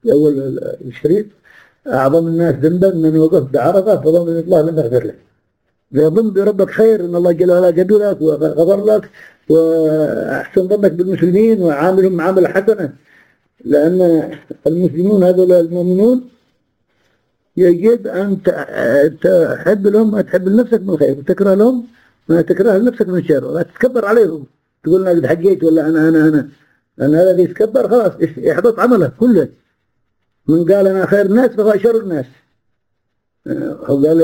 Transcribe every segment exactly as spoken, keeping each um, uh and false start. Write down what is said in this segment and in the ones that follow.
في أول الشريط: أعظم الناس ذنبا من وقف بعرفة فظن الله لم يغفر له. يظن بربك خير إن الله جل وعلا قدرك وغفر لك وأحسن ظنك بالمسلمين وعاملهم معاملة حسنة، لأن المسلمون هذول المؤمنون يجب أن تحب لهم ما تحب لنفسك من الخير، وتكره لهم ما تكره لنفسك من الشر، ولا تتكبر عليهم تقول أنا قد حجيت ولا أنا أنا أنا أنا الذي يتكبر خلاص يحبط عمله كله. من قال أنا خير الناس فهو شر الناس. قال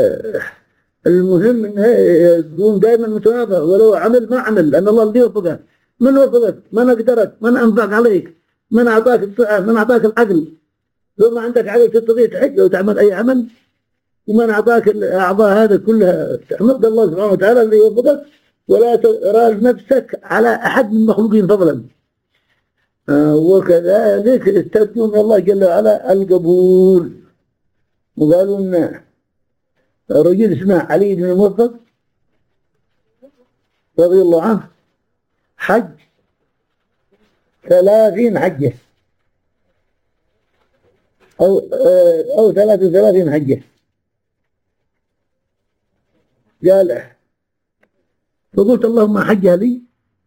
المهم إنه يكون دائما متواضع ولو عمل ما عمل، لأن الله الذي يوفقه. من وفقك؟ من أقدرك؟ من أنفق عليك؟ من أعطاك الصحة؟ من أعطاك العقل؟ لو ما عندك عقل تستطيع تحج أو تعمل أي عمل، ومن أعطاك الأعضاء هذا كلها تحمد الله سبحانه وتعالى الذي يوفقك، ولا ترى نفسك على أحد من المخلوقين فضلا. آه وكذلك استرجوا من الله جل وعلا القبول. وقالوا إن رجل اسمه علي بن الموفق رضي الله عنه حج ثلاثين حجة أو أو ثلاث وثلاثين حجة. قال فقلت اللهم حجها لي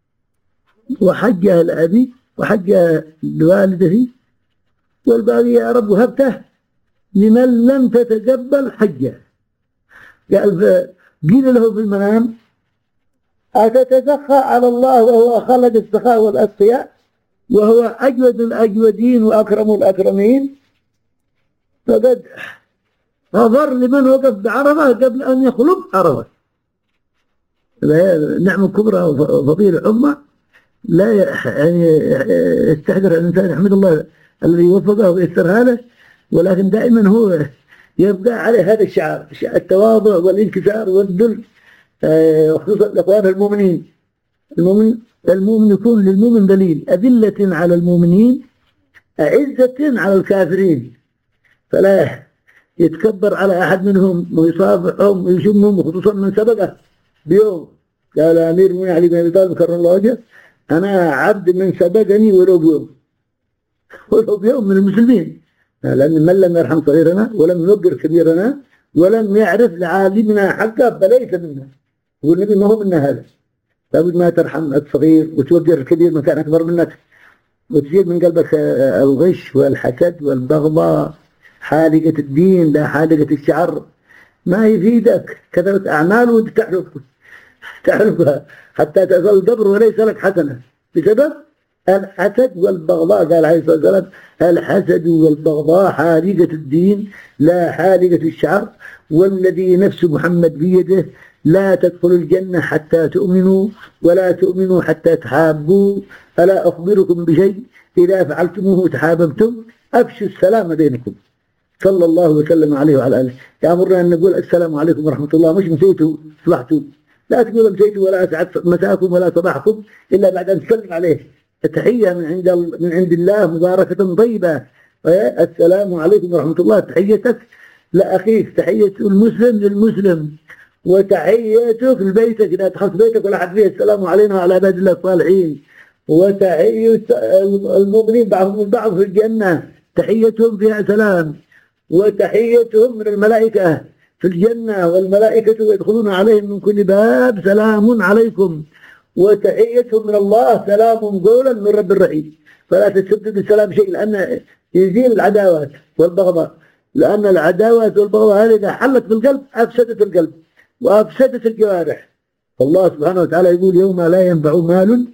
وحجها لأبي وحجها لوالدتي والباقي يا رب هبته لمن لم تتقبل حجه. قال قيل له في المنام أتتسخى على الله وهو خلق السخاء والأسقياء وهو أجود الأجودين وأكرم الأكرمين، فقد غفر لمن وقف بعرفة قبل أن يخلق عرفة. نعمة كبرى وفضيلة عظمى لا يعني يستحضر الإنسان يحمد الله الذي وفقه ويسرها له، ولكن دائما هو يبقى عليه هذا الشعار، التواضع والانكسار والذل، خصوصا الأخوان المؤمنين. المؤمن المؤمن يكون للمؤمن دليل، أذلة على المؤمنين أعزة على الكافرين، فلا يتكبر على أحد منهم ويصافحهم ويشمهم، خصوصا من سبقه بيوم. قال أمير المؤمنين علي بن أبي طالب كرم الله وجهه أنا عبد من سبقني ولو بيوم ولو بيوم من المسلمين، لأن من لم يرحم صغيرنا ولم يوقر كبيرنا ولم يعرف لعالمنا حقه فليس منا. والنبي ما هو منا هذا. لابد ما ترحم الصغير وتوقر الكبير من كان أكبر منك، وتزيد من قلبك الغش والحسد والبغضاء. حالقة الدين لا حالقة الشعر، ما يفيدك كثرة أعمال وتحرف تحرفها حتى تصل القبر وليس لك حسنة بسبب الحسد والبغضاء. قال عليه الصلاة والسلام الحسد والبغضاء حالقة الدين لا حالقة الشعر، والذي نفس محمد بيده لا تدخلوا الجنة حتى تؤمنوا ولا تؤمنوا حتى تحابوا. ألا أخبركم بشيء إذا فعلتموه تحاببتم أفشوا السلام بينكم. صلى الله وسلم عليه وعلى آله. يأمرنا أن نقول السلام عليكم ورحمة الله، مش مسيتوا صبحتوا، لا تقولوا مسيتوا ولا أسعد مساكم ولا صباحكم إلا بعد أن تسلم عليه. التحية من عند من عند الله مباركة طيبة. السلام عليكم ورحمة الله تحيتك لأخيك، تحية المسلم للمسلم، وتحيتك لبيتك إذا دخلت بيتك ولا حد فيه السلام علينا وعلى عباد الله الصالحين. وتحية المؤمنين بعضهم البعض في الجنة تحيتهم فيها سلام، وتحيتهم من الملائكة في الجنة والملائكة يدخلون عليهم من كل باب سلام عليكم، وتحيتهم من الله سلام قولا من رب الرحيم. فلا تستبدل بالسلام شيء، لأن يزيل العداوات والبغضاء، لأن العداوات والبغضاء هذه إذا حلت بالقلب أفسدت القلب وأفسدت الجوارح. فالله سبحانه وتعالى يقول يوم لا ينفع مال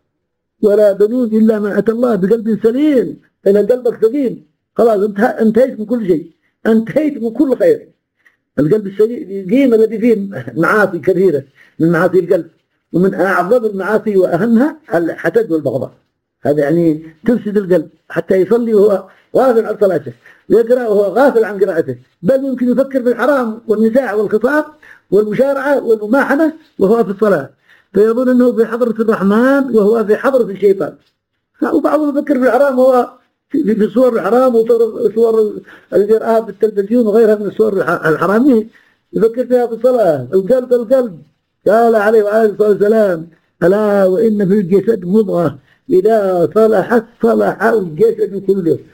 ولا بنون إلا من أتى الله بقلب سليم. إن قلبك سليم خلاص انتهيت من كل شيء، انتهيت من كل خير. القلب السليم الذي فيه معاصي كثيرة من معاصي القلب، ومن أعظم المعاصي وأهمها الحسد والبغضاء. هذا يعني تفسد القلب حتى يصلي وهو غافل عن صلاته، ويقرأ وهو غافل عن قراءته، بل ممكن يفكر في الحرام والنزاع والخصام والمشارعة والمماحنة وهو في الصلاة، فيظن أنه في حضرة الرحمن وهو في حضرة الشيطان. وبعضهم يفكر في الحرام وهو في, في صور الحرام وصور اللي يرآها بالتلفزيون وغيرها من الصور الحرامية، يفكر فيها في الصلاة. القلب القلب قال عليه وعليه الصلاة والسلام ألا وإن في الجسد مضغة إذا صلحت صلح الجسد كله،